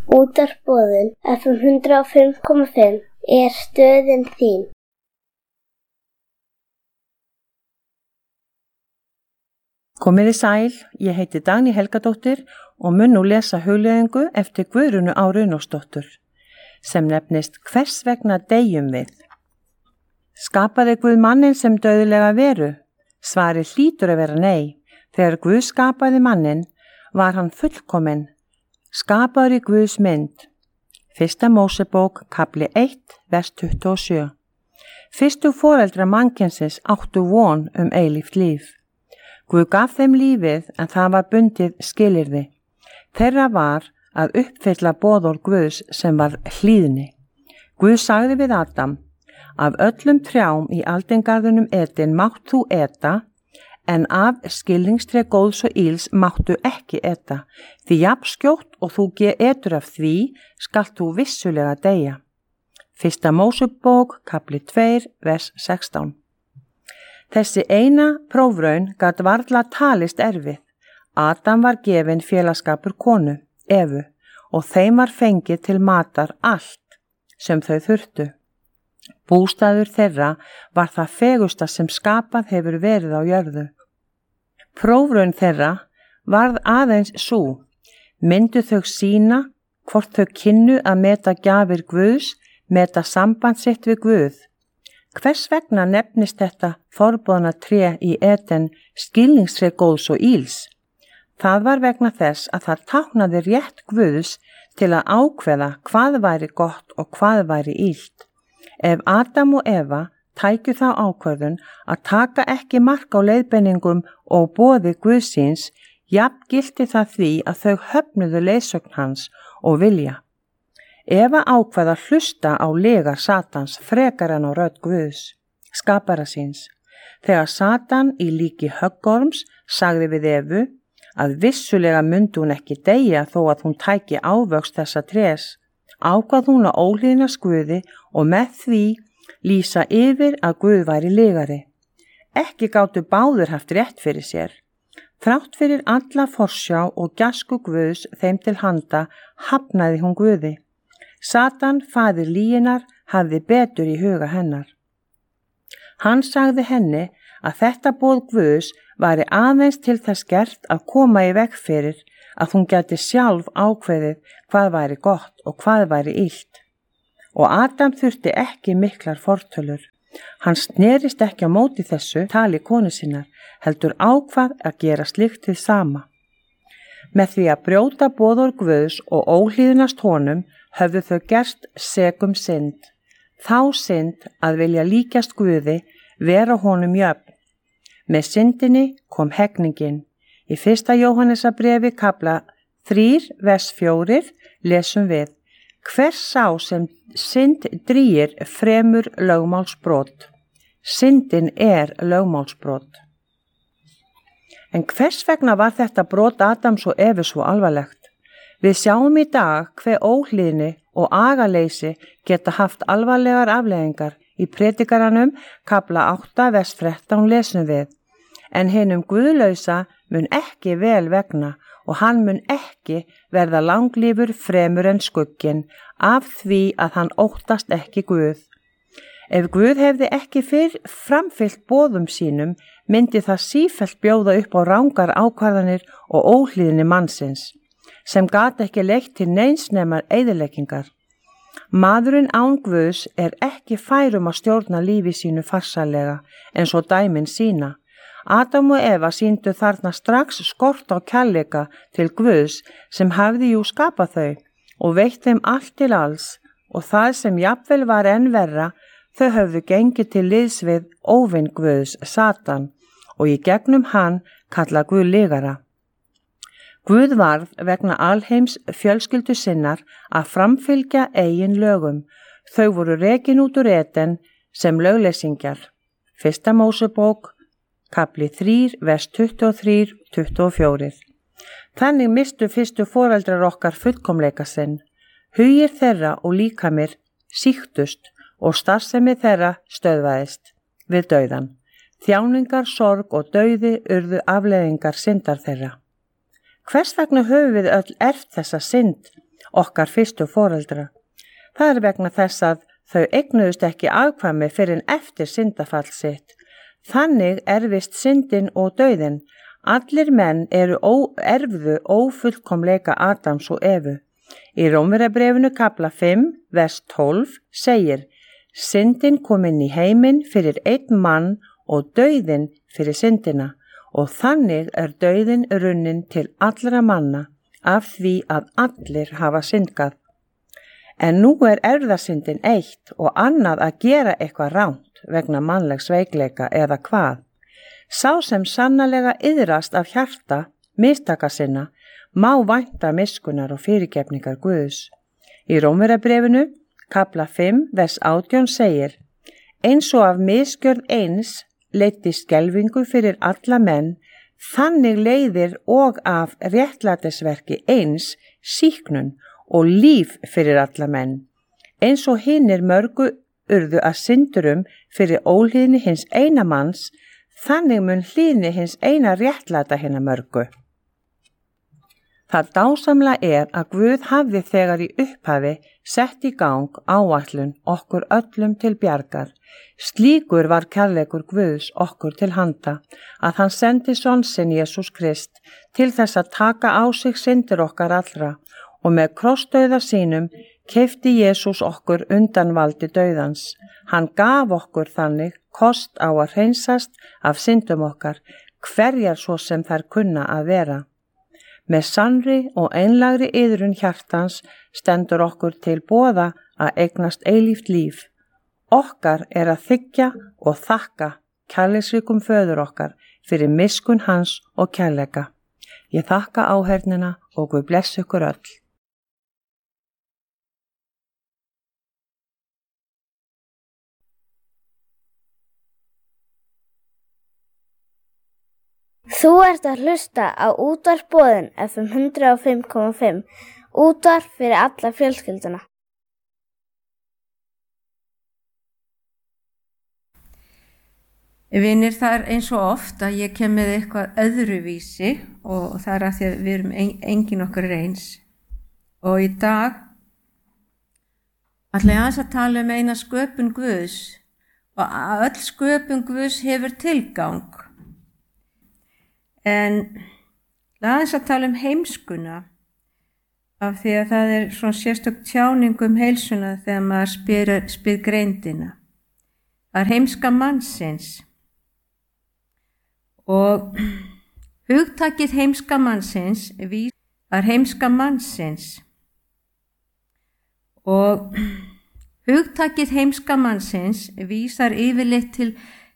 Útvarpsboðun FM 105,5 er stöðin þín. Komiði sæl, ég heiti Dagný Helgadóttir og mun nú lesa hugleiðingu eftir Guðrúnu Á Runólfsdóttur, sem nefnist Hvers vegna deyjum við? Skapaði Guð manninn sem dauðlega veru? Svarið hlýtur að vera nei. Þegar Guð skapaði manninn var hann fullkominn, skapaður í Guðs mynd. Fyrsta Mósebók, kafli 1, vers 27. Fyrstu foreldrar mannkynsins áttu von eilíft líf. Guð gaf þeim lífið en það var bundið skilyrði. Þeirra var að uppfylla boðorð Guðs sem var hlýðni. Guð sagði við Adam: Af öllum trjám í aldingarðinum Eden mátt þú eta, en af skilningstré góðs og íls máttu ekki eta, því jafnskjótt og þú etur af því, skalt þú vissulega deyja. Fyrsta Mósebók, kafli 2, vers 16. Þessi eina prófraun gat varla talist erfið. Adam var gefinn félagsskapur konu, Evu, og þeim var fengið til matar allt sem þau þurftu. Bústaður þeirra var það fegusta sem skapað hefur verið á jörðu. Prófraun þeirra varð aðeins sú: myndu þau sýna hvort þau kynnu að meta gjafir Guðs, meta samband sitt við Guð. Hvers vegna nefnist þetta forboðna tré í Eden skilningstré góðs og íls? Það var vegna þess að það táknaði rétt Guðs til að ákveða hvað væri gott og hvað væri ílt. Ef Adam og Eva tækju þá ákvörðun að taka ekki mark á leiðbeiningum og boði Guðsins, jafngilti það því að þau höfnuðu leiðsögn hans og vilja. Eva ákvað að hlusta á lygar Satans frekar en á rödd Guðs, skapara síns. Þegar Satan í líki höggorms sagði við Evu að vissulega myndi hún ekki deyja þó að hún tæki ávöxt þessa trés, ákvað hún að óhlýðnast Guði og með því lýsa yfir að Guð væri lygari. Ekki gátu báðir haft rétt fyrir sér. Þrátt fyrir alla forsjá og gæsku Guðs þeim til handa hafnaði hún Guði. Satan, faðir lýginar, hafði betur í huga hennar. Hann sagði henni að þetta boð Guðs væri aðeins til þess gert að koma í veg fyrir að hún gæti sjálf ákveðið hvað væri gott og hvað væri illt. Og Adam þurfti ekki miklar fortölur. Hann snerist ekki á móti þessu tali konu sinnar, heldur ákvað að gera slíkt hið sama. Með því að brjóta boðorð Guðs og óhlýðnast honum höfðu þau gerst segum synd. Þá synd að vilja líkjast Guði, vera honum jöfn. Með syndinni kom hegningin. Í 1. Jóhannesarbréfi kafla 3, vers 4 lesum við: Hvers sá sem synd drýgir fremur lögmálsbrot. Syndin lögmálsbrot. En hvers vegna var þetta brot Adams og Evu svo alvarlegt? Við sjáum í dag hve óhlýðni og agaleysi geta haft alvarlegar afleiðingar. Í Predikaranum, kafla 8, vers 13 lesum við: En hinum guðlausa mun ekki vel vegna og hann mun ekki verða langlífur fremur en skugginn, af því að hann óttast ekki Guð. Ef Guð hefði ekki fyrr framfylgt boðum sínum, myndi það sífellt bjóða upp á rangar ákvarðanir og óhlýðni mannsins, sem gat ekki leitt til neins nema eyðileggingar. Maðurinn án Guðs ekki færum að stjórna lífi sínu farsælega eins og dæmin sína. Adam og Eva sýndu þarna strax skort á kærleika til Guðs sem hafði jú skapað þau og veitt þeim allt til alls, og það sem jafnvel var enn verra, þau höfðu gengið til liðs við óvin Guðs, Satan, og í gegnum hann kalla Guð lygara. Guð varð vegna alheims fjölskyldu sinnar að framfylgja eigin lögum. Þau voru rekin út úr Eden sem lögleysingjar. 1. Mósebók, kafli 3, vers 23-24. Þannig mistu fyrstu foreldrar okkar fullkomleika sinn. Hugir þeirra og líkamir sýktust og starfsemi þeirra stöðvaðist við dauðan. Þjáningar, sorg og dauði urðu afleiðingar syndar þeirra. Hvers vegna höfum við öll erft þessa synd okkar fyrstu foreldra. Það vegna þess að þau eignuðust ekki afkvæmi fyrr en eftir syndafall sitt. Þannig erfist syndin og dauðin. Allir menn erfðu ófullkomleika Adams og Evu. Í Rómverjabréfinu kapla 5, vers 12 segir: syndin kom inn í heiminn fyrir einn mann og dauðin fyrir syndina, og þannig dauðin runnin til allra manna af því að allir hafa syndgað. En nú erfðasyndin eitt og annað að gera eitthvað rangt vegna mannlegs veikleika eða hvað. Sá sem sannarlega iðrast af hjarta mistaka sinna má vænta miskunnar og fyrirgefningar Guðs. Í Rómverjabréfinu kapla 5, vers 18 segir: eins og af misgjörð eins leiddi skelfingu fyrir alla menn, þannig leiðir og af réttlætisverki eins sýknun og líf fyrir alla menn. Eins og hinir mörgu urðu að syndurum fyrir óhlýðni hins eina manns, þannig mun hlýðni hins eina réttlæta hinna mörgu. Það dásamlega að Guð hafði þegar í upphafi sett í gang áætlun okkur öllum til bjargar. Slíkur var kærleikur Guðs okkur til handa, að hann sendi son sinn Jesús Krist til þess að taka á sig syndir okkar allra, og með krossdauða sínum keypti Jesús okkur undan valdi dauðans. Hann gaf okkur þannig kost á að hreinsast af syndum okkar, hverjar svo sem þær kunna að vera. Með sannri og einlægri iðrun hjartans stendur okkur til boða að eignast eilíft líf. Okkar að þiggja og þakka kærleiksríkum föður okkar fyrir miskunn hans og kærleika. Ég þakka áheyrnina og Guð blessi ykkur öll. Þú ert að hlusta á útvarp Boðin FM 105,5, útvarp fyrir alla fjölskylduna. Vinir, það eins og oft að ég kem með eitthvað öðruvísi og það að því að við erum engin okkar eins. Og í dag ætla ég aðeins að tala um eina sköpun Guðs, og öll sköpun Guðs hefur tilgang. En aðeins að tala um heimskuna, af því að það svona sérstök tjáning heilsuna þegar maður spyr greindina. Það heimska mannsins. Og hugtakið heimska mannsins vísar yfirleitt til